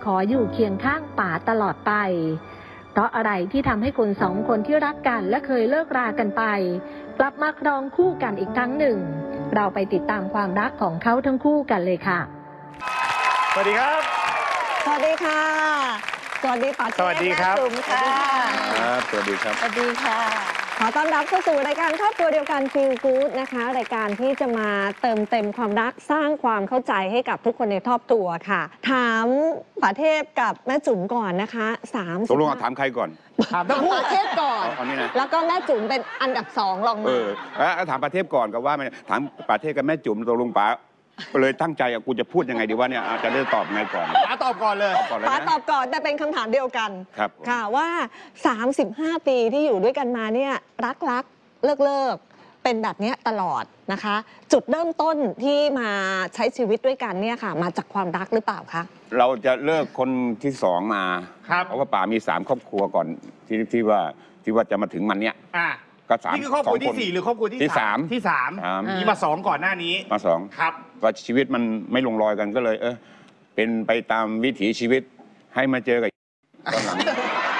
ขออยู่เคียงข้างป๋าตลอดไปเพราะอะไรที่ทำให้คนสองคนที่รักกันและเคยเลิกรากันไปกลับมาครองคู่กันอีกครั้งหนึ่งเราไปติดตามความรักของเขาทั้งคู่กันเลยค่ะสวัสดีครับสวัสดีค่ะสวัสดีป๋าเทพสวัสดีครับจุ๋มค่ะสวัสดีครับสวัสดีค่ะขอต้อนรับเข้าสู่รายการครอบครัวเดียวกัน Feel Good นะคะรายการที่จะมาเติมเต็มความรักสร้างความเข้าใจให้กับทุกคนในครอบครัวค่ะถามป๋าเทพกับแม่จุ๋มก่อนนะคะตกลงถามใครก่อนถามป๋าเทพก่อนแล้วก็แม่จุ๋มเป็นอันดับ2รองมาถามป๋าเทพก่อนก็ว่าถามป๋าเทพกับแม่จุ๋มตกลงป๋าเลยตั้งใจกูจะพูดยังไงดีว่าเนี่ยจะได้ตอบไงก่อนป๋าตอบก่อนเลยป๋าตอบก่อนแต่เป็นคำถามเดียวกันครับค่ะว่า35 ปีที่อยู่ด้วยกันมาเนี่ยรักเลิกเป็นแบบนี้ตลอดนะคะจุดเริ่มต้นที่มาใช้ชีวิตด้วยกันเนี่ยค่ะมาจากความรักหรือเปล่าคะเราจะเลิกคนที่2มาเพราะว่าป๋ามี3ครอบครัวก่อนที่ว่าจะมาถึงมันเนี่ยก็3 นี่คือครอบครัวที่4หรือครอบครัวที่3ที่3มีมา2ก่อนหน้านี้มา2 ครับว่าชีวิตมันไม่ลงรอยกันก็เลยเป็นไปตามวิถีชีวิตให้มาเจอกับตอนหลัง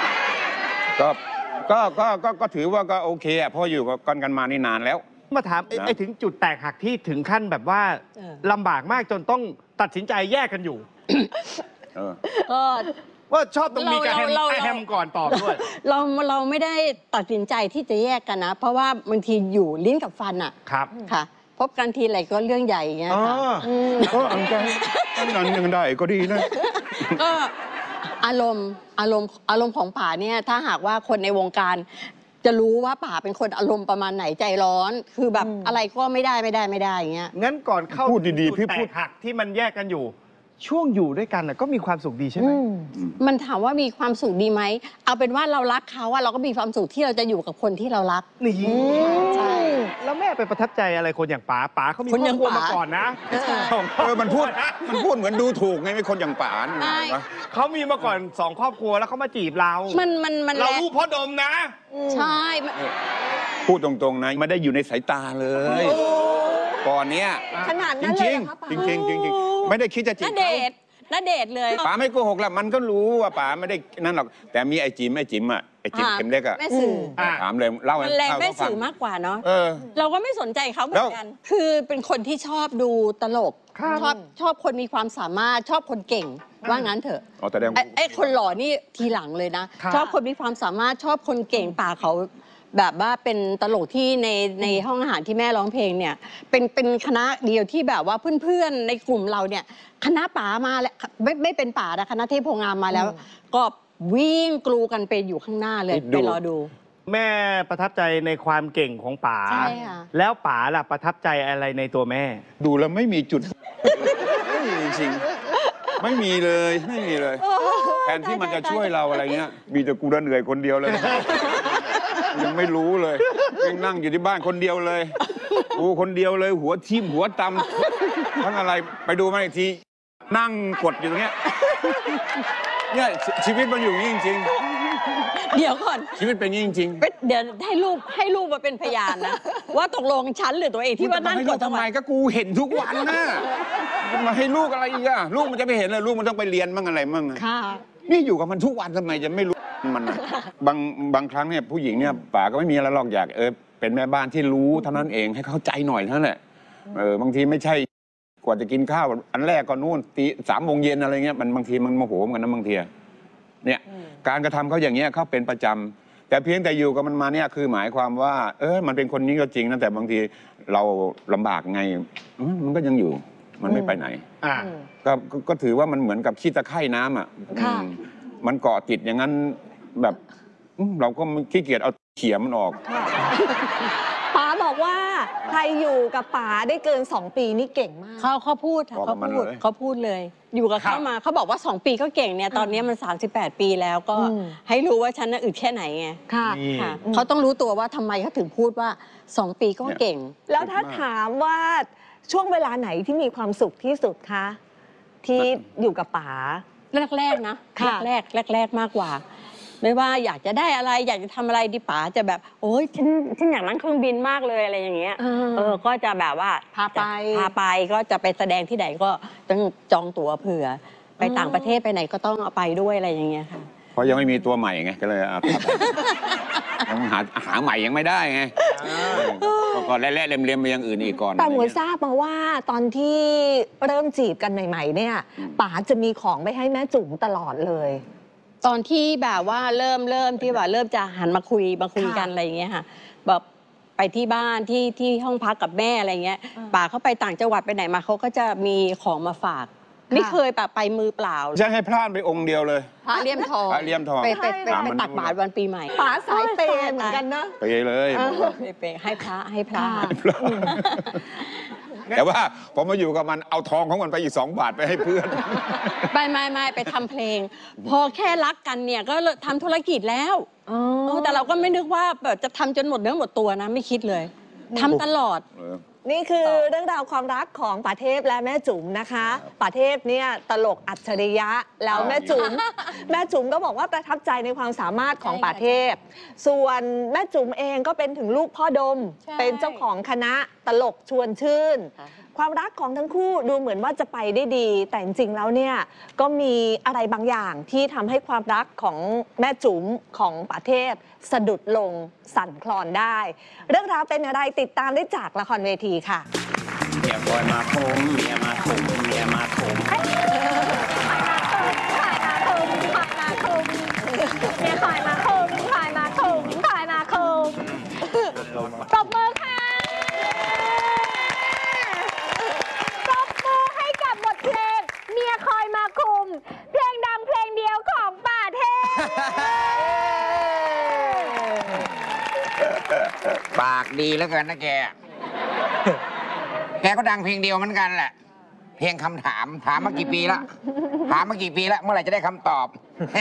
ก็ถือว่าก็โอเคเพราะอยู่กันมานี่นานแล้วมาถามไอ้ถึงจุดแตกหักที่ถึงขั้นแบบว่าลำบากมากจนต้องตัดสินใจแยกกันอยู่ว่าชอบตรงมีการแฮมก่อนตอบด้วยเราไม่ได้ตัดสินใจที่จะแยกกันนะเพราะว่าบางทีอยู่ลิ้นกับฟันอ่ะครับค่ะพบกันทีไรก็เรื่องใหญ่อย่างเงี้ยค่ะก็อันใจนั้นยังได้ก็ดีนะก็อารมณ์ของป๋าเนี่ยถ้าหากว่าคนในวงการจะรู้ว่าป๋าเป็นคนอารมณ์ประมาณไหนใจร้อนคือแบบอะไรก็ไม่ได้อย่างเงี้ยงั้นก่อนเข้าพูดดีๆพี่พูดหักที่มันแยกกันอยู่ช่วงอยู่ด้วยกันก็มีความสุขดีใช่ไหมมันถามว่ามีความสุขดีไหมเอาเป็นว่าเรารักเขาเราก็มีความสุขที่เราจะอยู่กับคนที่เรารักนี่ใช่แล้วแม่ไปประทับใจอะไรคนอย่างป๋าเขามีครอบครัวมาก่อนนะมันพูดเหมือนดูถูกไงไม่คนอย่างป๋าเขามีมาก่อน2ครอบครัวแล้วเขามาจีบเราเราลูกพ่อดมนะใช่พูดตรงๆนะไม่ได้อยู่ในสายตาเลยก่อนเนี้ยขนาดนั้นเลยเหรอคะจริงไม่ได้คิดจะจีบณเดชเลยป๋าไม่โกหกแล้วมันก็รู้ว่าป๋าไม่ได้นั่นหรอกแต่มีไอ้จิ๋มอ่ะไอ้จิ๋มเข็มเล็กอ่ะแม่สื่อถามเลยเล่ามันแรงแม่สื่อมากกว่าเนาะเราก็ไม่สนใจเขาเหมือนกันคือเป็นคนที่ชอบดูตลกชอบคนมีความสามารถชอบคนเก่งว่างั้นเถอะไอ้คนหล่อนี่ทีหลังเลยนะชอบคนมีความสามารถชอบคนเก่งป๋าเขาแบบว่าเป็นตลกที่ในห้องอาหารที่แม่ร้องเพลงเนี่ยเป็นคณะเดียวที่แบบว่าเพื่อนๆในกลุ่มเราเนี่ยคณะป๋ามาแล้วไม่เป็นป๋านะคณะเทพโพงามมาแล้วก็วิ่งกลูกันไปอยู่ข้างหน้าเลยไปรอดูแม่ประทับใจในความเก่งของป๋าใช่ค่ะแล้วป๋าล่ะประทับใจอะไรในตัวแม่ดูแล้วไม่มีจุดไม่มีจริงไม่มีเลยแทนที่มันจะช่วยเราอะไรเงี้ยมีแต่กูเหนื่อยคนเดียวเลยยังไม่รู้เลยยังนั่งอยู่ที่บ้านคนเดียวเลยกูคนเดียวเลยหัวทิ่มหัวตำทั้งอะไรไปดูมาอีกทีนั่งกดอยู่ตรงเนี้ยเนี่ยชีวิตมันอยู่อย่างนี้จริงๆเดี๋ยวก่อนชีวิตเป็นอย่างนี้จริงๆเดี๋ยวให้ลูกมาเป็นพยานนะว่าตกลงฉันหรือตัวเองที่ว่านั่งกดทำไมก็กูเห็นทุกวันนะมาให้ลูกอะไรอีกอะลูกมันจะไม่เห็นเลยลูกมันต้องไปเรียนมั่งอะไรมั่งค่ะนี่อยู่กับมันทุกวันทำไมจะไม่รู้มันบางครั้งเนี่ยผู้หญิงเนี่ยป๋าก็ไม่มีอะไรหรอกอยากเป็นแม่บ้านที่รู้เท่านั้นเองให้เข้าใจหน่อยเท่านั้นแหละบางทีไม่ใช่กว่าจะกินข้าวอันแรกก็นู่นตี3 โมงเย็นอะไรเงี้ยมันบางทีมันโมโหกันนะบางทีเนี่ยการกระทำเขาอย่างเงี้ยเขาเป็นประจำแต่เพียงแต่อยู่กับมันมาเนี่ยคือหมายความว่ามันเป็นคนนี้ก็จริงนะแต่บางทีเราลำบากไงมันก็ยังอยู่มันไม่ไปไหนก็ถือว่ามันเหมือนกับขี้ตะไคร่น้ำอ่ะมันเกาะติดอย่างนั้นแบบเราก็ขี้เกียจเอาเขี่ยมันออกป๋าบอกว่าใครอยู่กับป๋าได้เกิน2 ปีนี่เก่งมากเขาพูดเขาพูดเลยอยู่กับเขามาเขาบอกว่า2 ปีก็เก่งเนี่ยตอนนี้มัน38 ปีแล้วก็ให้รู้ว่าฉันน่ะอึดแค่ไหนไงค่ะเขาต้องรู้ตัวว่าทำไมเขาถึงพูดว่า2 ปีก็เก่งแล้วถ้าถามว่าช่วงเวลาไหนที่มีความสุขที่สุดคะที่อยู่กับป๋าแรกๆนะแรกมากกว่าไม่ว่าอยากจะได้อะไรอยากจะทำอะไรดิป๋าจะแบบโอ๊ยฉันอยากนั่งเครื่องบินมากเลยอะไรอย่างเงี้ยก็จะแบบว่าพาไปก็จะไปแสดงที่ไหนก็ต้องจองตั๋วเผื่อไปต่างประเทศไปไหนก็ต้องเอาไปด้วยอะไรอย่างเงี้ยค่ะเพราะยังไม่มีตัวใหม่ไงก็เลยยังหาใหม่ยังไม่ได้ไงก็แล่ๆเลียมๆไปอย่างอื่นอีกก่อนแต่หมวยทราบมาว่าตอนที่เริ่มจีบกันใหม่ๆเนี่ยป๋าจะมีของไปให้แม่จุ๋มตลอดเลยตอนที่แบบว่าเริ่มที่ว่าเริ่มจะหันมาคุยกันอะไรอย่างเงี้ยค่ะแบบไปที่บ้านที่ห้องพักกับแม่อะไรเงี้ยป๋าเขาไปต่างจังหวัดไปไหนมาเขาก็จะมีของมาฝากไม่เคยไปมือเปล่าจะให้พลาดไปองค์เดียวเลยพระเลี่ยมทองไปตักบาตรวันปีใหม่ป๋าสายเปย์เหมือนกันนะไปเลยไปให้พระแต่ว่าผมมาอยู่กับมันเอาทองของมันไปอีก2 บาทไปให้เพื่อนไม่ไปทำเพลงพอแค่รักกันเนี่ยก็ทำธุรกิจแล้วแต่เราก็ไม่นึกว่าแบบจะทำจนหมดเนื้อหมดตัวนะไม่คิดเลยทำตลอดนี่คือเรื่องราวความรักของป๋าเทพและแม่จุ๋มนะคะป๋าเทพเนี่ยตลกอัจฉริยะแล้วแม่จุ๋มก็บอกว่าประทับใจในความสามารถของป๋าเทพส่วนแม่จุ๋มเองก็เป็นถึงลูกพ่อดมเป็นเจ้าของคณะตลกชวนชื่นความรักของทั้งคู่ดูเหมือนว่าจะไปได้ดีแต่จริงๆแล้วเนี่ยก็มีอะไรบางอย่างที่ทำให้ความรักของแม่จุ๋มของป๋าเทพสะดุดลงสั่นคลอนได้เรื่องราวเป็นอะไรติดตามได้จากละครเวทีค่ะเมียคอยมาคมเมียมาคมเมียมาคมเมียคอยมาคมปรบมือค่ะปรบมือให้กับบทเพลงเมียคอยมาคุมเพลงดังเพลงเดียวของป๋าเทพปากดีแล้วกันนะแกก็ดังเพลงเดียวเหมือนกันแหละเพลงคำถามมากี่ปีละเมื่อไหร่จะได้คำตอบ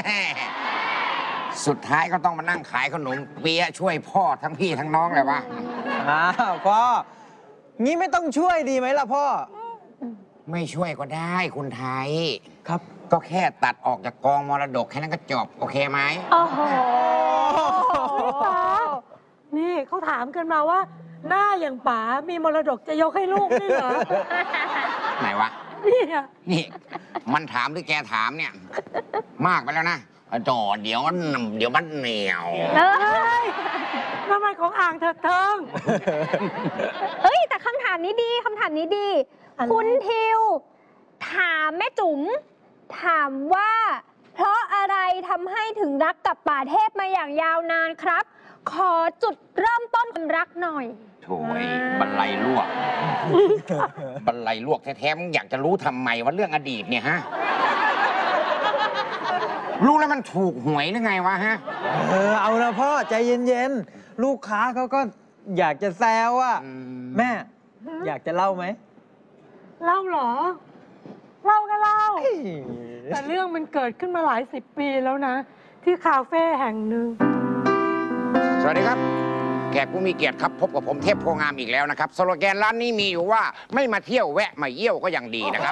สุดท้ายก็ต้องมานั่งขายขนมเปี๊ยะช่วยพ่อทั้งพี่ทั้งน้องเลยวะพ่องี้ไม่ต้องช่วยดีไหมล่ะพ่อไม่ช่วยก็ได้คุณไทยครับก็แค่ตัดออกจากกองมรดกแค่นั้นก็จบโอเคไหมโอ้โหนี่เขาถามกันมาว่าหน้าอย่างป๋ามีมรดกจะยกให้ลูกนี่เหรอไหนวะนี่มันถามหรือแกถามเนี่ยมากไปแล้วนะจ่อเดี๋ยวมันเหนียวทำไมของอ่างเถิดเทิงแต่คำถามนี้ดีคุณทิวถามแม่จุ๋มถามว่าเพราะอะไรทำให้ถึงรักกับป๋าเทพมาอย่างยาวนานครับขอจุดเริ่มต้นความรักหน่อยโถ่บรรลัยลวกแท้ๆมึงอยากจะรู้ทำไมว่าเรื่องอดีตเนี่ยฮะรู้แล้วมันถูกหวยหรือไงวะฮะเอานะพ่อใจเย็นๆลูกค้าเขาก็อยากจะแซวอ่ะแม่อยากจะเล่าไหมเล่าเหรอเล่าก็เล่าแต่เรื่องมันเกิดขึ้นมาหลาย10 ปีแล้วนะที่คาเฟ่แห่งหนึ่งสวัสดีครับแขกผู้มีเกียรติครับพบกับผมเทพโพงามอีกแล้วนะครับสโลแกนร้านนี้มีอยู่ว่าไม่มาเที่ยวแวะมาเยี่ยวก็ยังดีนะครับ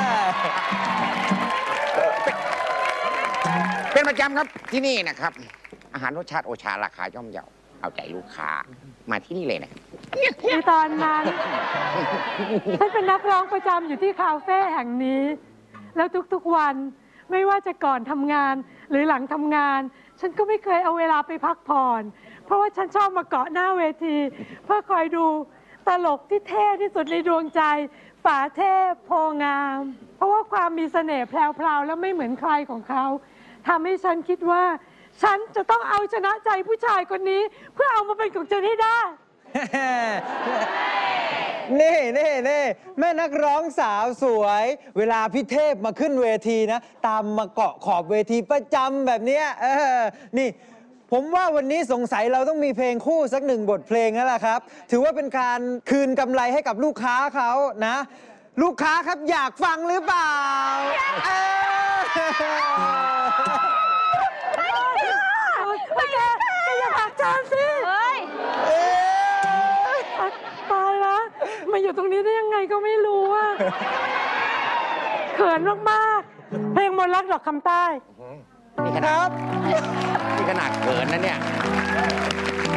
เป็นประจำครับที่นี่นะครับอาหารรสชาติโอชาราคาย่อมเยาเอาใจลูกค้ามาที่นี่เลยนะในตอนนั้นฉันเป็นนักร้องประจำอยู่ที่คาเฟ่แห่งนี้แล้วทุกๆวันไม่ว่าจะก่อนทำงานหรือหลังทำงานฉันก็ไม่เคยเอาเวลาไปพักผ่อนเพราะว่าฉันชอบมาเกาะหน้าเวทีเพื่อคอยดูตลกที่เท่ที่สุดในดวงใจป๋าเทพโพงามเพราะว่าความมีเสน่ห์แพรวๆและไม่เหมือนใครของเขาทำให้ฉันคิดว่าฉันจะต้องเอาชนะใจผู้ชายคนนี้เพื่อเอามาเป็นของฉันให้ได้นี่แม่นักร้องสาวสวยเวลาพี่เทพมาขึ้นเวทีนะตามมาเกาะขอบเวทีประจำแบบเนี้ยนี่ผมว่าวันนี้สงสัยเราต้องมีเพลงคู่สัก1 บทเพลงแล้วล่ะครับถือว่าเป็นการคืนกำไรให้กับลูกค้าเขานะลูกค้าครับอยากฟังหรือเปล่าแกอย่าผลักฉันสิตายแล้วมาอยู่ตรงนี้ได้ยังไงก็ไม่รู้อ่ะเขินมากๆเพลงมนต์รักดอกคำใต้นี่ขนาดเขินนะเนี่ย